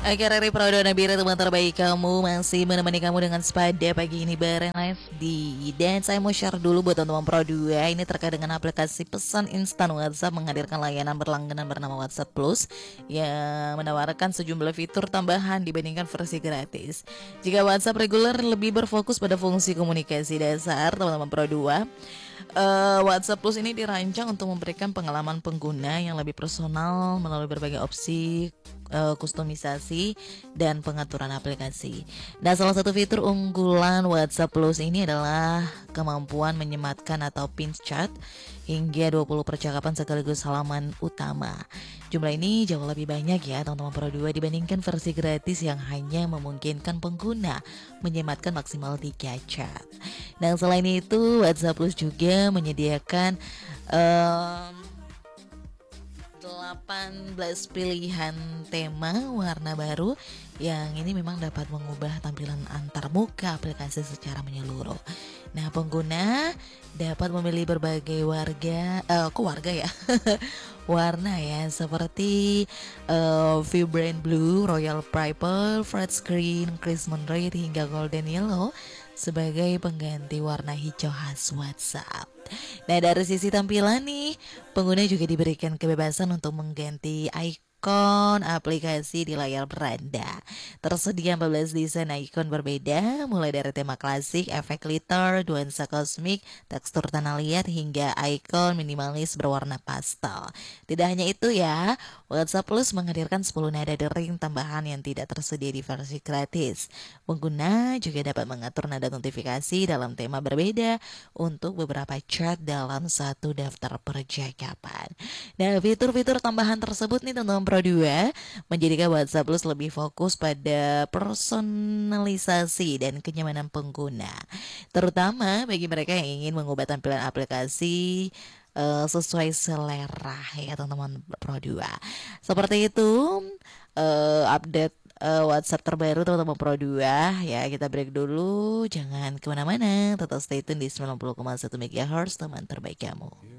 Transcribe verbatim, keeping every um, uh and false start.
Oke, Riri Praudo Nabila, teman terbaik kamu, masih menemani kamu dengan sepada pagi ini bareng live di. Dan saya mau share dulu buat teman-teman Pro dua. Ini terkait dengan aplikasi pesan instan WhatsApp menghadirkan layanan berlangganan bernama WhatsApp Plus yang menawarkan sejumlah fitur tambahan dibandingkan versi gratis. Jika WhatsApp reguler lebih berfokus pada fungsi komunikasi dasar, teman-teman Pro dua, Uh, WhatsApp Plus ini dirancang untuk memberikan pengalaman pengguna yang lebih personal melalui berbagai opsi, uh, kustomisasi, dan pengaturan aplikasi. Nah, salah satu fitur unggulan WhatsApp Plus ini adalah kemampuan menyematkan atau pin chat hingga dua puluh percakapan sekaligus halaman utama. Jumlah ini jauh lebih banyak ya teman-teman Pro dua dibandingkan versi gratis yang hanya memungkinkan pengguna menyematkan maksimal tiga chat. Dan selain itu WhatsApp Plus juga menyediakan um, delapan belas pilihan tema warna baru yang ini memang dapat mengubah tampilan antar muka aplikasi secara menyeluruh. Nah, pengguna dapat memilih berbagai warga, uh, kok warga ya, warna ya, seperti uh, vibrant blue, royal purple, bright green, crimson red hingga golden yellow sebagai pengganti warna hijau khas WhatsApp. Nah, dari sisi tampilan nih, pengguna juga diberikan kebebasan untuk mengganti ikon aplikasi di layar beranda. Tersedia empat belas desain ikon berbeda, mulai dari tema klasik, efek glitter, nuansa kosmik, tekstur tanah liat, hingga ikon minimalis berwarna pastel. Tidak hanya itu ya, WhatsApp Plus menghadirkan sepuluh nada dering tambahan yang tidak tersedia di versi gratis. Pengguna juga dapat mengatur nada notifikasi dalam tema berbeda untuk beberapa chat dalam satu daftar percakapan. Nah, fitur-fitur tambahan tersebut nih teman-teman Pro dua menjadikan WhatsApp Plus lebih fokus pada personalisasi dan kenyamanan pengguna, terutama bagi mereka yang ingin mengubah tampilan aplikasi uh, sesuai selera ya teman-teman Pro dua. Seperti itu uh, update uh, WhatsApp terbaru teman-teman Pro dua ya. Kita break dulu, jangan kemana-mana, tetap stay tune di sembilan puluh koma satu megahertz teman terbaik kamu.